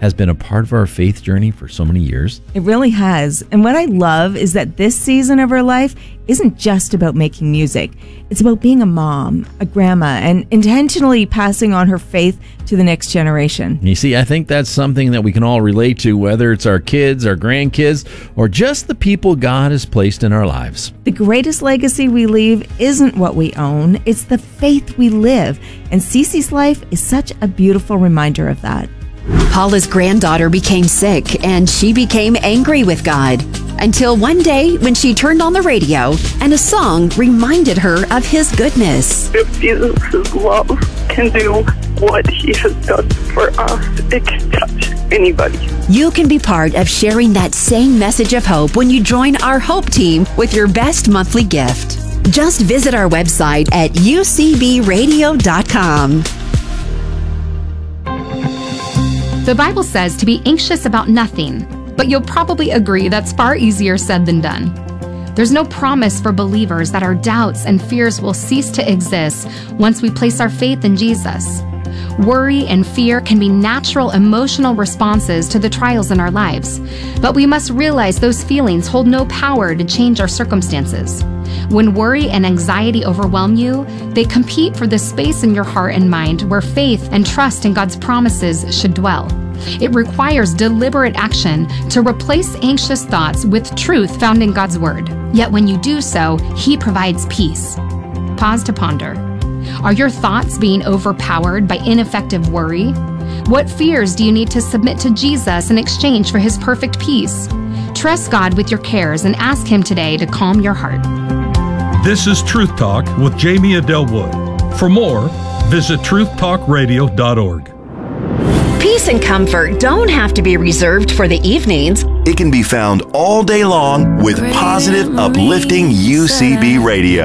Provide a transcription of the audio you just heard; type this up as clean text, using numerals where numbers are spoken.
has been a part of our faith journey for so many years. It really has. And what I love is that this season of her life isn't just about making music. It's about being a mom, a grandma, and intentionally passing on her faith to the next generation. You see, I think that's something that we can all relate to, whether it's our kids, our grandkids, or just the people God has placed in our lives. The greatest legacy we leave isn't what we own, it's the faith we live. And Cece's life is such a beautiful reminder of that. Paula's granddaughter became sick and she became angry with God. Until one day when she turned on the radio and a song reminded her of his goodness. If Jesus' love can do what he has done for us, it can touch anybody. You can be part of sharing that same message of hope when you join our Hope Team with your best monthly gift. Just visit our website at ucbradio.com. The Bible says to be anxious about nothing, but you'll probably agree that's far easier said than done. There's no promise for believers that our doubts and fears will cease to exist once we place our faith in Jesus. Worry and fear can be natural emotional responses to the trials in our lives, but we must realize those feelings hold no power to change our circumstances. When worry and anxiety overwhelm you, they compete for the space in your heart and mind where faith and trust in God's promises should dwell. It requires deliberate action to replace anxious thoughts with truth found in God's Word. Yet when you do so, He provides peace. Pause to ponder. Are your thoughts being overpowered by ineffective worry? What fears do you need to submit to Jesus in exchange for His perfect peace? Trust God with your cares and ask Him today to calm your heart. This is Truth Talk with Jamie Adelwood. For more, visit truthtalkradio.org. Peace and comfort don't have to be reserved for the evenings. It can be found all day long with positive, uplifting UCB Radio.